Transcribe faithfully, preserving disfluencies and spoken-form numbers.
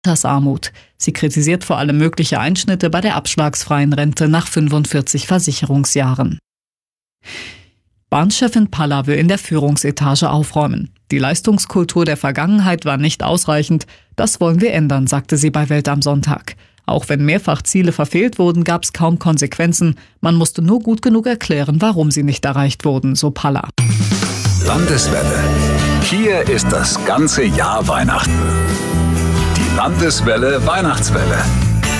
Altersarmut. Sie kritisiert vor allem mögliche Einschnitte bei der abschlagsfreien Rente nach fünfundvierzig Versicherungsjahren. Bahnchefin Palla will in der Führungsetage aufräumen. Die Leistungskultur der Vergangenheit war nicht ausreichend. Das wollen wir ändern, sagte sie bei Welt am Sonntag. Auch wenn mehrfach Ziele verfehlt wurden, gab es kaum Konsequenzen. Man musste nur gut genug erklären, warum sie nicht erreicht wurden, so Palla. Landeswelle. Hier ist das ganze Jahr Weihnachten. Die Landeswelle Weihnachtswelle.